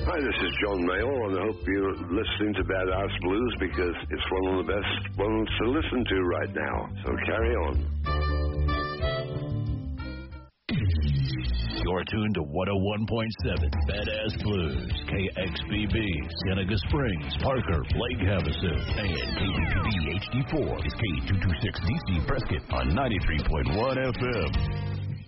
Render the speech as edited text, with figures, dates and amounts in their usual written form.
Hi, this is John Mayall, and I hope you're listening to Badass Blues because it's one of the best ones to listen to right now. So carry on. You're tuned to 101.7 Badass Blues, KXBB, Seneca Springs, Parker, Lake Havasu, and KPPB HD4 is K226DC Prescott on 93.1 FM.